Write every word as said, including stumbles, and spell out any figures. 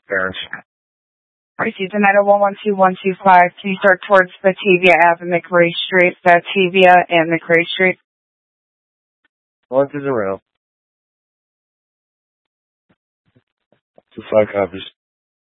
Parents. Received United one one two one two five. Can you start towards Batavia Ave and McRae Street? Batavia and McRae Street. One to zero. Two five copies.